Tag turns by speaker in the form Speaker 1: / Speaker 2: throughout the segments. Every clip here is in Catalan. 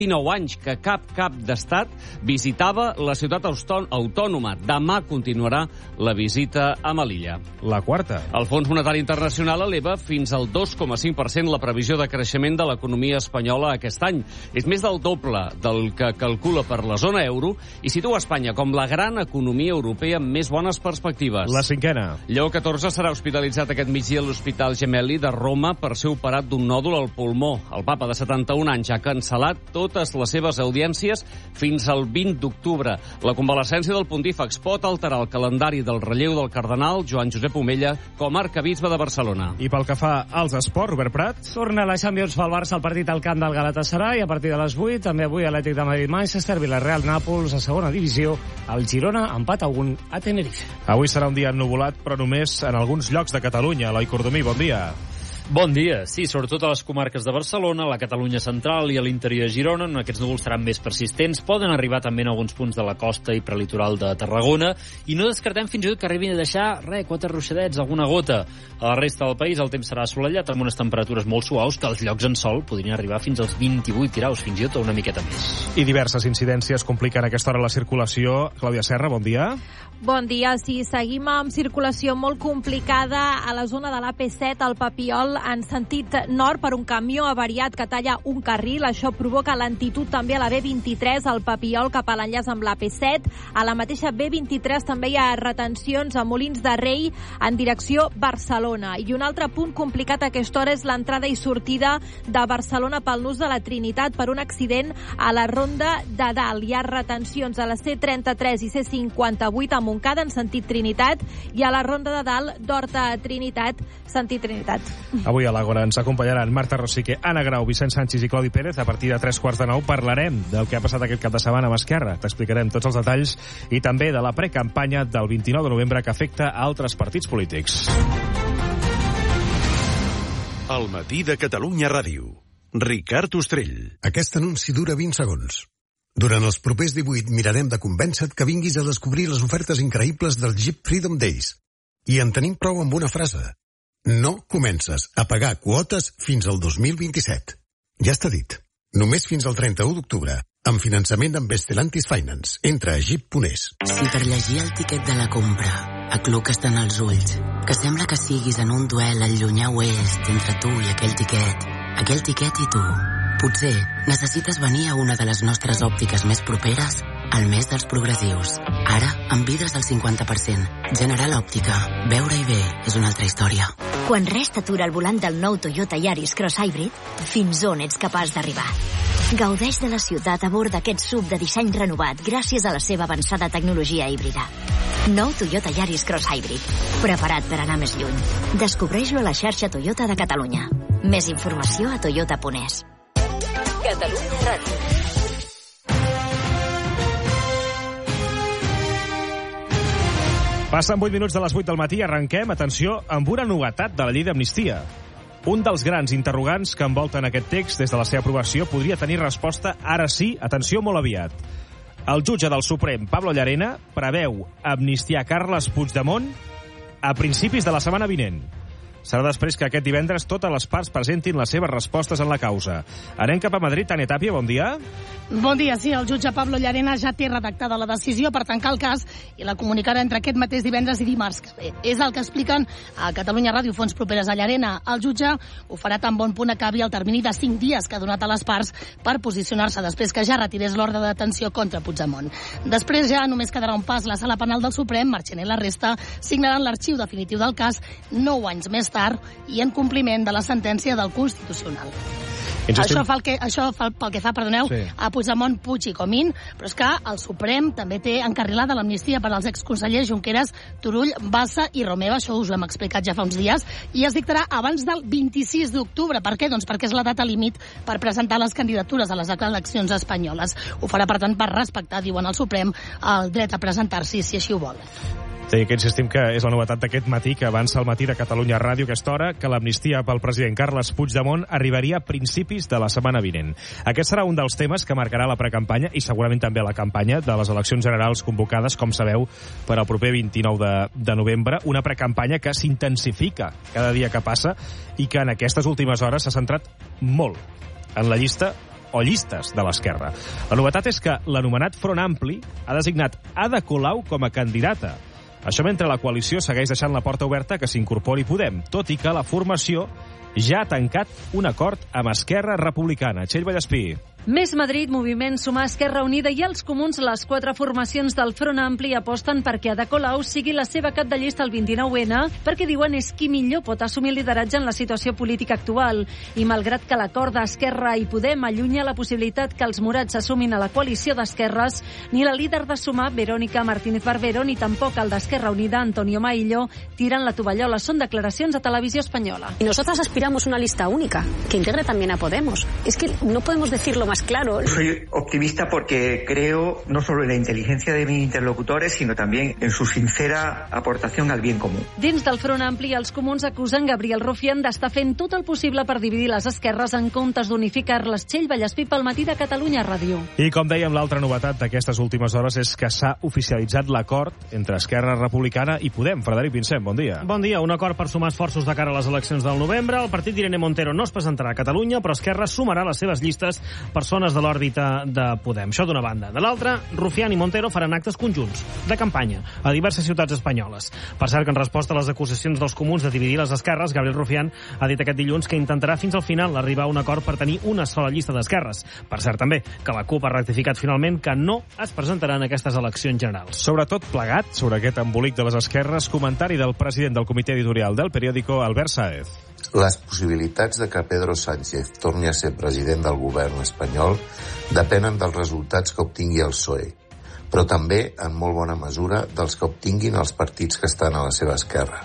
Speaker 1: 19 anys que cap cap d'estat visitava la ciutat autònoma. Demà continuarà la visita a Melilla.
Speaker 2: La quarta.
Speaker 1: El Fons Monetari Internacional eleva fins al 2,5% la previsió de creixement de l'economia espanyola aquest any. És més del doble del que calcula per la zona euro i situa Espanya com la gran economia europea amb més bones perspectives.
Speaker 2: La cinquena.
Speaker 1: Lleó XIV serà hospitalitzat aquest migdia a l'Hospital Gemelli de Roma per ser operat d'un nòdul al pulmó. El papa de 71 anys ha cancel·lat totes les seves audiències fins al 20 d'octubre. La convalescència del pontífex pot alterar el calendari del relleu del cardenal Joan Josep Omella com a arcabisbe de Barcelona.
Speaker 2: I pel que fa als esports, Robert Prat.
Speaker 3: Torna la Champions pel Barça al partit al camp del Galatasaray a partir de les 8. També avui Atlètic de Madrid-Manchester, Villarreal, Nàpols a segona divisió. El Girona empat a 1 a Tenerife.
Speaker 2: Avui serà un dia ennuvolat, però només en alguns llocs de Catalunya. Eloi Cordomí, bon dia.
Speaker 4: Bon dia. Sí, sobretot a les comarques de Barcelona, la Catalunya central i a l'interior de Girona, on aquests núvols seran més persistents. Poden arribar també en alguns punts de la costa i prelitoral de Tarragona, i no descartem fins i tot que arribin a deixar, 4 ruixadets, alguna gota. A la resta del país el temps serà assolellat amb unes temperatures molt suaus que als llocs en sol podrien arribar fins als 28 graus, fins i tot una miqueta més.
Speaker 2: I diverses incidències compliquen a aquesta hora la circulació. Clàudia Serra, bon dia.
Speaker 5: Bon dia. Sí, seguim amb circulació molt complicada a la zona de l'AP7, al Papiol, en sentit nord, per un camió avariat que talla un carril. Això provoca lentitud també a la B23, al Papiol, cap a l'enllaç amb l'AP7. A la mateixa B23 també hi ha retencions a Molins de Rei en direcció Barcelona. I un altre punt complicat a aquesta hora és l'entrada i sortida de Barcelona pel nus de la Trinitat per un accident a la Ronda de Dalt. Hi ha retencions a la C33 i C58 a Montcada en sentit Trinitat i a la Ronda de Dalt d'Horta a Trinitat, sentit Trinitat.
Speaker 2: Avui a l'Àgora ens acompanyaran Marta Rosique, Anna Grau, Vicent Sánchez i Claudi Pérez. A partir de 3:15 parlarem del que ha passat aquest cap de setmana amb Esquerra. T'explicarem tots els detalls i també de la precampanya del 29 de novembre que afecta a altres partits polítics.
Speaker 6: El matí de Catalunya Ràdio. Ricard Ostrell.
Speaker 7: Aquest anunci dura 20 segons. Durant els propers 18 mirarem de convèncer-te que vinguis a descobrir les ofertes increïbles del Jeep Freedom Days. I en tenim prou amb una frase. No comences a pagar quotes fins al 2027. Ja està dit. Només fins al 31 d'octubre. Amb finançament amb Stellantis Finance. Entra a jeep.es.
Speaker 8: Si per llegir el tiquet de la compra acluques tant els ulls que sembla que siguis en un duel al llunyà oest entre tu i aquell tiquet i tu. Potser necessites venir a una de les nostres òptiques més properes al mes dels progressius. Ara, amb vides del 50%. General Òptica. Veure i bé és una altra història.
Speaker 9: Quan res t'atura al volant del nou Toyota Yaris Cross Hybrid, fins on ets capaç d'arribar? Gaudeix de la ciutat a bord d'aquest SUV de disseny renovat gràcies a la seva avançada tecnologia híbrida. Nou Toyota Yaris Cross Hybrid. Preparat per anar més lluny. Descobreix-lo a la xarxa Toyota de Catalunya. Més informació a toyota.es.
Speaker 10: Catalunya Ràdio.
Speaker 2: Passen 8 minuts de les 8 del matí. Arrenquem, atenció, amb una novetat de la llei d'amnistia. Un dels grans interrogants que envolten aquest text des de la seva aprovació podria tenir resposta ara sí, atenció, molt aviat. El jutge del Suprem, Pablo Llarena, preveu amnistiar Carles Puigdemont a principis de la setmana vinent. Serà després que aquest divendres totes les parts presentin les seves respostes en la causa. Anem cap a Madrid. Tània Tàpia, bon dia.
Speaker 11: Bon dia, sí. El jutge Pablo Llarena ja té redactada la decisió per tancar el cas i la comunicarà entre aquest mateix divendres i dimarts. És el que expliquen a Catalunya Ràdio fonts properes a Llarena. El jutge ho farà tan bon punt acabi el termini de 5 dies que ha donat a les parts per posicionar-se després que ja retirés l'ordre de detenció contra Puigdemont. Després ja només quedarà un pas la Sala Penal del Suprem, Marchena i la resta signaran l'arxiu definitiu del cas 9 anys més tard i en compliment de la sentència del Constitucional. Això pel que fa, a Puigdemont, Puig i Comín, però és que el Suprem també té encarrilada l'amnistia per als exconsellers Junqueras, Turull, Bassa i Romeva. Això us ho hem explicat ja fa uns dies, i es dictarà abans del 26 d'octubre. Per què? Doncs perquè és la data límit per presentar les candidatures a les eleccions espanyoles. Ho farà, per tant, per respectar, diuen al Suprem, el dret a presentar-s'hi si així ho volen.
Speaker 2: Sí, que insistim que és la novetat d'aquest matí, que avança el matí de Catalunya Ràdio a aquesta hora, que l'amnistia pel president Carles Puigdemont arribaria a principis de la setmana vinent. Aquest serà un dels temes que marcarà la precampanya i segurament també la campanya de les eleccions generals convocades, com sabeu, per al proper 29 de novembre. Una precampanya que s'intensifica cada dia que passa i que en aquestes últimes hores s'ha centrat molt en la llista o llistes de l'esquerra. La novetat és que l'anomenat Front Ampli ha designat Ada Colau com a candidata. Això mentre la coalició segueix deixant la porta oberta que s'incorpori Podem, tot i que la formació ja ha tancat un acord amb Esquerra Republicana. Txell Vallespí.
Speaker 12: Més Madrid, Moviment, Sumar, Esquerra Unida i els Comuns, les 4 formacions del Front Ampli aposten perquè Ada Colau sigui la seva cap de llista el 29N, perquè diuen és qui millor pot assumir lideratge en la situació política actual. I malgrat que l'acord d'Esquerra i Podem allunya la possibilitat que els morats s'assumin a la coalició d'esquerres, ni la líder de Sumar, Verónica Martínez Barbero, ni tampoc el d'Esquerra Unida, Antonio Maillo, tiren la tovallola. Són declaracions a Televisió Espanyola.
Speaker 13: Y nosotras aspiramos una lista única, que integre también a Podemos. Es que no podemos decirlo más claro.
Speaker 14: Soy optimista porque creo no solo en la inteligencia de mis interlocutores, sino también en su sincera aportación al bien común.
Speaker 12: Dins del Front Ampli, els Comuns acusen Gabriel Rufián d'estar fent tot el possible per dividir les esquerres en comptes d'unificar-les. Txell Vallespí pel Matí de Catalunya Ràdio.
Speaker 2: I com dèiem, l'altra novetat d'aquestes últimes hores és que s'ha oficialitzat l'acord entre Esquerra Republicana i Podem. Frederic Vincent, bon dia.
Speaker 3: Bon dia. Un acord per sumar esforços de cara a les eleccions del novembre. El partit d'Irene Montero no es presentarà a Catalunya, però Esquerra sumarà les seves llistes persones de l'òrbita de Podem. Això d'una banda. De l'altra, Rufián i Montero faran actes conjunts de campanya a diverses ciutats espanyoles. Per cert, que en resposta a les acusacions dels Comuns de dividir les esquerres, Gabriel Rufián ha dit aquest dilluns que intentarà fins al final arribar a un acord per tenir una sola llista d'esquerres. Per cert, també, que la CUP ha rectificat finalment que no es presentarà en aquestes eleccions generals.
Speaker 2: Sobretot plegat, sobre aquest embolic de les esquerres, comentari del president del comitè editorial del periòdico, Albert Sáez.
Speaker 15: Les possibilitats de que Pedro Sánchez torni a ser president del govern espanyol depenen dels resultats que obtingui el PSOE, però també, en molt bona mesura, dels que obtinguin els partits que estan a la seva esquerra.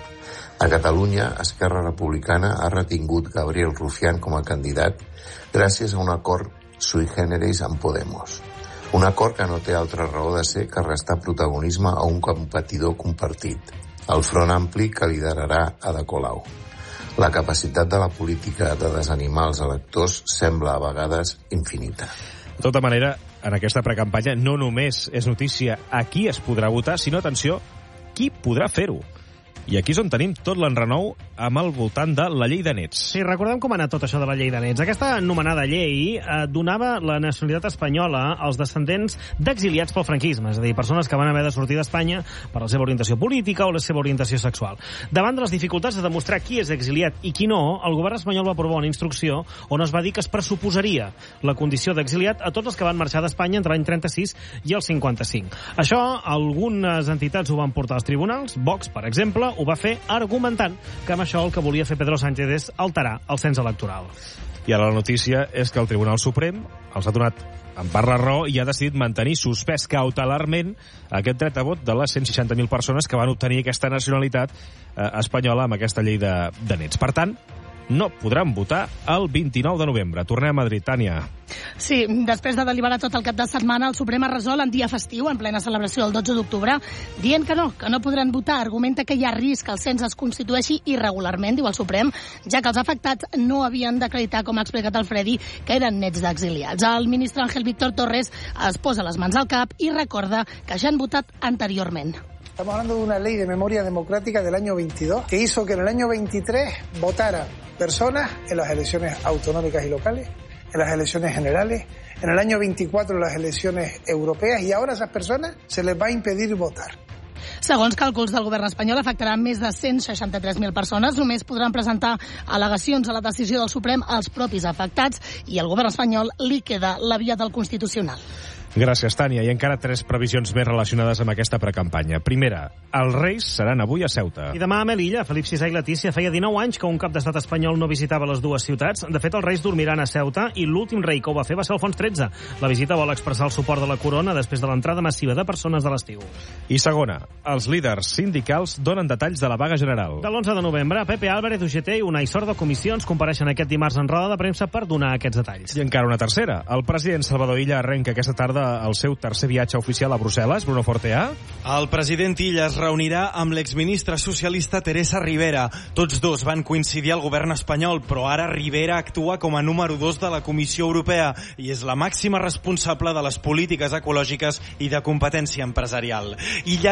Speaker 15: A Catalunya, Esquerra Republicana ha retingut Gabriel Rufián com a candidat gràcies a un acord sui generis amb Podemos. Un acord que no té altra raó de ser que restar protagonisme a un competidor compartit, el Front Ampli que liderarà Ada Colau. La capacitat de la política de desanimar els electors sembla a vegades infinita.
Speaker 2: De tota manera, en aquesta precampanya no només és notícia a qui es podrà votar, sinó, atenció, qui podrà fer-ho. I aquí és on tenim tot l'enrenou amb el voltant de la llei de nets.
Speaker 3: Sí, recordem com ha anat tot això de la llei de nets. Aquesta anomenada llei donava la nacionalitat espanyola als descendents d'exiliats pel franquisme, és a dir, persones que van haver de sortir d'Espanya per la seva orientació política o la seva orientació sexual. Davant de les dificultats de demostrar qui és exiliat i qui no, el govern espanyol va aprovar una instrucció on es va dir que es pressuposaria la condició d'exiliat a tots els que van marxar d'Espanya entre l'any 36 i el 55. Això, algunes entitats ho van portar als tribunals. Vox, per exemple, ho va fer argumentant que amb això el que volia fer Pedro Sánchez és alterar el cens electoral.
Speaker 2: I ara la notícia és que el Tribunal Suprem els ha donat en part la raó i ha decidit mantenir suspès cautelarment aquest dret a vot de les 160.000 persones que van obtenir aquesta nacionalitat espanyola amb aquesta llei de nets. Per tant, no podran votar el 29 de novembre. Tornem a Madrid, Tània.
Speaker 11: Sí, després de deliberar tot el cap de setmana, el Suprem ha resolt en dia festiu, en plena celebració del 12 d'octubre, dient que no podran votar. Argumenta que hi ha risc que el cens es constitueixi irregularment, diu el Suprem, ja que els afectats no havien d'acreditar, com ha explicat el Freddy, que eren nets d'exiliats. El ministre Ángel Víctor Torres es posa les mans al cap i recorda que ja han votat anteriorment.
Speaker 16: Estamos hablando de una ley de memoria democrática del año 22 que hizo que en el año 23 votaran personas en las elecciones autonómicas y locales, en las elecciones generales, en el año 24 en las elecciones europeas, y ahora a esas personas se les va a impedir votar.
Speaker 11: Segons càlculs del govern espanyol, afectarà més de 163.000 persones. Només podran presentar al·legacions a la decisió del Suprem als propis afectats i al govern espanyol li queda la via del Constitucional.
Speaker 2: Gràcies, Tània. I encara 3 previsions més relacionades amb aquesta precampanya. Primera, els Reis seran avui a Ceuta.
Speaker 3: I demà a Melilla, Felip VI i Letícia. Feia 19 anys que un cap d'estat espanyol no visitava les dues ciutats. De fet, els Reis dormiran a Ceuta i l'últim rei que ho va fer va ser Alfons XIII. La visita vol expressar el suport de la corona després de l'entrada massiva de persones de l'estiu.
Speaker 2: I segona, els líders sindicals donen detalls de la vaga general.
Speaker 3: De l'11 de novembre, Pepe Álvarez, UGT i Unai Sordo, Comissions, compareixen aquest dimarts en roda de premsa per donar aquests detalls.
Speaker 2: I encara una tercera. El president Salvador Illa arrenca aquesta tarda el seu tercer viatge oficial a Brussel·les. Bruno Fortea.
Speaker 17: El president Illa es reunirà amb l'exministra socialista Teresa Rivera. Tots dos van coincidir al govern espanyol, però ara Rivera actua com a número 2 de la Comissió Europea i és la màxima responsable de les polítiques ecològiques i de competència empresarial. Illa també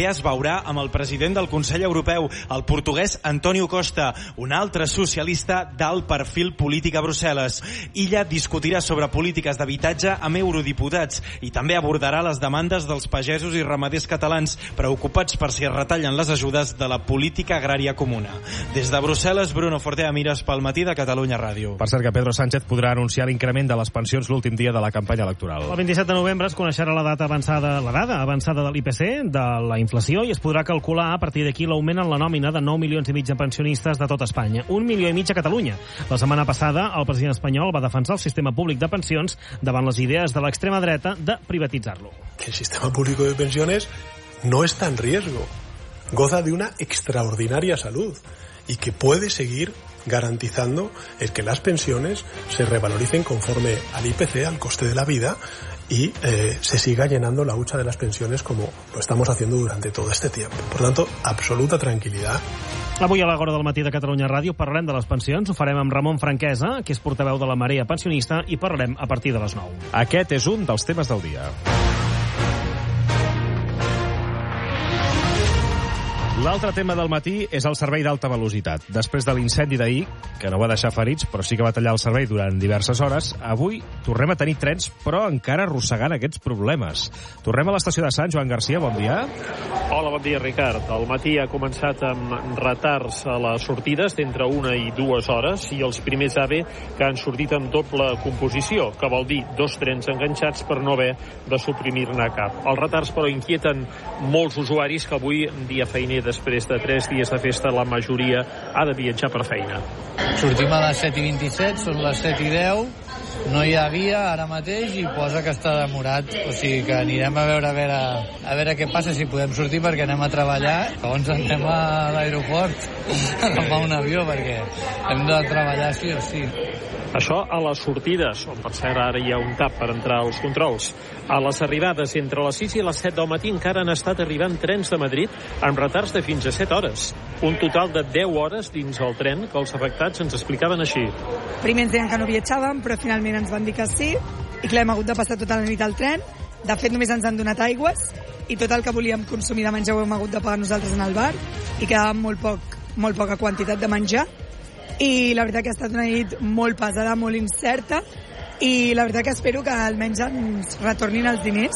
Speaker 17: Illa es veurà amb el president del Consell Europeu, el portuguès António Costa, un altre socialista d'alt perfil polític a Brussel·les. Illa discutirà sobre polítiques d'habitatge amb eurodiputats i també abordarà les demandes dels pagesos i ramaders catalans preocupats per si es retallen les ajudes de la política agrària comuna. Des de Brussel·les, Bruno Fortea Mires pel Matí de Catalunya Ràdio.
Speaker 2: Per cert, que Pedro Sánchez podrà anunciar l'increment de les pensions l'últim dia de la campanya electoral.
Speaker 3: El 27 de novembre es coneixerà la dada avançada de l'IPC, de la inflació, i es podrà calcular a partir d'aquí l'augment en la nòmina de 9 milions i mig de pensionistes de tot Espanya. 1,5 milions a Catalunya. La setmana passada, el president espanyol va defensar el sistema públic de pensions davant les idees de l'extrema dreta de privatitzar-lo.
Speaker 18: El sistema público de pensiones no está en riesgo. Goza de una extraordinaria salud y que puede seguir garantizando el que las pensiones se revaloricen conforme al IPC, al coste de la vida, y se siga llenando la hucha de las pensiones como lo estamos haciendo durante todo este tiempo. Por tanto, absoluta tranquilidad.
Speaker 3: Avui a l'Agora del Matí de Catalunya Ràdio parlarem de les pensions. Ho farem amb Ramon Franquesa, que és portaveu de la Marea Pensionista, i parlarem a partir de les 9.
Speaker 2: Aquest és un dels temes del dia. L'altre tema del matí és el servei d'alta velocitat. Després de l'incendi d'ahir, que no va deixar ferits, però sí que va tallar el servei durant diverses hores, avui tornem a tenir trens, però encara arrossegant aquests problemes. Tornem a l'estació de Sants. Joan Garcia, bon dia.
Speaker 19: Hola, bon dia, Ricard. El matí ha començat amb retards a les sortides d'entre 1 i 2 hores i els primers AVE que han sortit amb doble composició, que vol dir 2 trens enganxats per no haver de suprimir-ne cap. Els retards, però, inquieten molts usuaris que avui, dia feiner després de 3 dies de festa, la majoria ha de viatjar per feina.
Speaker 20: Sortim a les 7:27, són les 7:10, no hi ha via ara mateix i posa que està demorat, o sigui que anirem a veure què passa, si podem sortir, perquè anem a treballar. Llavors anem a l'aeroport a agafar un avió perquè hem de treballar sí o sí.
Speaker 19: Això a les sortides, on per cert ara hi ha un tap per entrar als controls. A les arribades, entre les 6 i les 7 del matí, encara han estat arribant trens de Madrid amb retards de fins a 7 hores. Un total de 10 hores dins el tren que els afectats ens explicaven així.
Speaker 21: Primer ens deien que no viatjàvem, però finalment ens van dir que sí, i clar, hem hagut de passar tota la nit al tren. De fet, només ens han donat aigües, i tot el que volíem consumir de menjar ho hem hagut de pagar nosaltres en el bar, i quedava molt poca quantitat de menjar. I la veritat que ha estat una nit molt pesada, molt incerta, i la veritat que espero que almenys ens retornin els diners.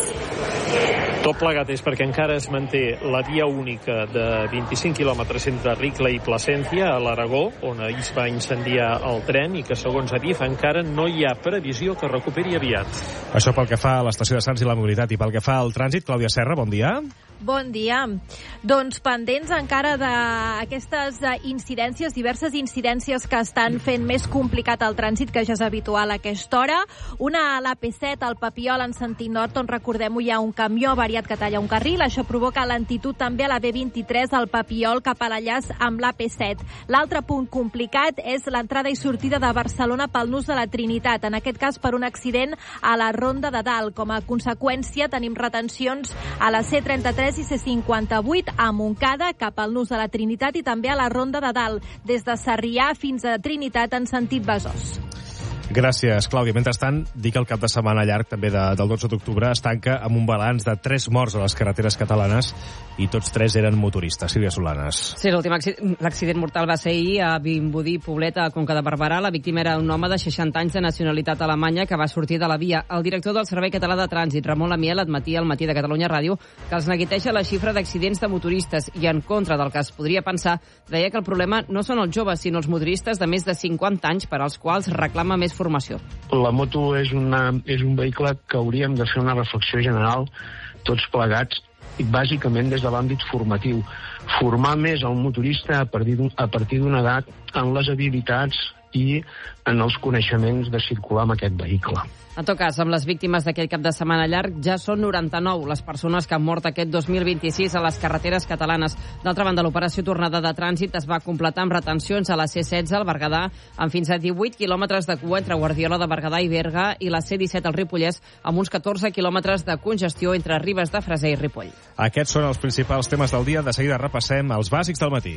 Speaker 19: Tot plegat és perquè encara es manté la via única de 25 quilòmetres entre Ricla i Plasència, a l'Aragó, on ahir es va incendiar el tren i que, segons Adif, encara no hi ha previsió que recuperi aviat.
Speaker 2: Això pel que fa a l'estació de Sants i la mobilitat. I pel que fa al trànsit, Clàudia Serra, bon dia.
Speaker 5: Bon dia. Doncs pendents encara d'aquestes incidències, diverses incidències que estan fent més complicat el trànsit, que ja és habitual a aquesta hora. Una a l'AP7, al Papiol, en sentit nord, on recordem-ho, hi ha un camió avariat que talla un carril. Això provoca lentitud també a la B23, al Papiol, cap a l'enllaç amb l'AP7. L'altre punt complicat és l'entrada i sortida de Barcelona pel nus de la Trinitat, en aquest cas per un accident a la Ronda de Dalt. Com a conseqüència, tenim retencions a la C33 i C58 a Montcada cap al nus de la Trinitat i també a la Ronda de Dalt, des de Sarrià fins a Trinitat en sentit Besòs.
Speaker 2: Gràcies, Clàudia. Mentrestant, dic que el cap de setmana llarg també del 12 d'octubre es tanca amb un balanç de 3 morts a les carreteres catalanes i tots 3 eren motoristes. Sílvia Solanes.
Speaker 22: Sí, l'accident mortal va ser ahir a Vimbodí, Poblet, a Conca de Barberà. La víctima era un home de 60 anys de nacionalitat alemanya que va sortir de la via. El director del Servei Català de Trànsit, Ramon Lamiel, admetia al Matí de Catalunya Ràdio que els neguiteja la xifra d'accidents de motoristes i, en contra del que es podria pensar, deia que el problema no són els joves, sinó els motoristes de més de 50 anys per als quals reclama més formació.
Speaker 23: La moto és un vehicle que hauríem de fer una reflexió general tots plegats, bàsicament des de l'àmbit formatiu. Formar més el motorista a partir d'una edat en les habilitats i en els coneixements de circular amb aquest vehicle.
Speaker 22: En tot cas, amb les víctimes d'aquest cap de setmana llarg, ja són 99 les persones que han mort aquest 2026 a les carreteres catalanes. D'altra banda, l'operació tornada de trànsit es va completar amb retencions a la C16 al Berguedà, amb fins a 18 quilòmetres de cua entre Guardiola de Berguedà i Berga, i la C17 al Ripollès, amb uns 14 quilòmetres de congestió entre Ribes de Freser i Ripoll.
Speaker 2: Aquests són els principals temes del dia. De seguida repassem els bàsics del matí.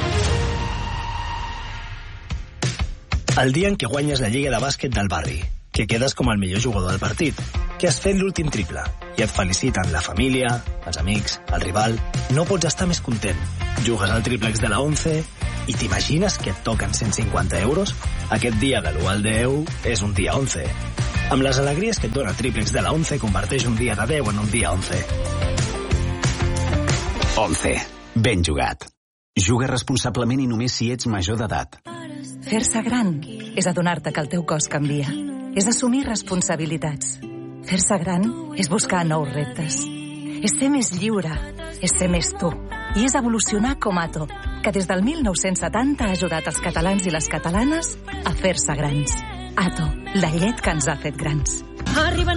Speaker 24: El dia en què guanyes la Lliga de Bàsquet del barri.
Speaker 1: que quedes com el millor jugador del partit, que has fet l'últim triple i et feliciten la família, els amics, el rival. No pots estar més content. Jugues al triplex de la 11 i t'imagines que et toquen 150 euros? Aquest dia de l'1 al 10 és un dia 11. Amb les alegries que et dona el triplex de la 11, converteix un dia de 10 en un dia 11.
Speaker 4: 11. Ben jugat. Juga responsablement i només si ets major d'edat.
Speaker 6: Fer-se gran és adonar-te que el teu cos canvia. És assumir responsabilitats. Fer-se gran és buscar nous reptes. És ser més lliure. És ser més tu. I és evolucionar com Ato, que des del 1970 ha ajudat els catalans i les catalanes a fer-se grans. Ato, la llet que ens ha fet grans.
Speaker 12: Arriben